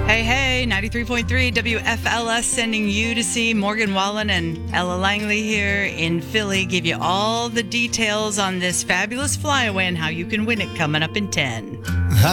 Hey, 93.3 WFLS sending you to see Morgan Wallen and Ella Langley here in Philly. Give you all the details on this fabulous flyaway and how you can win it coming up in 10.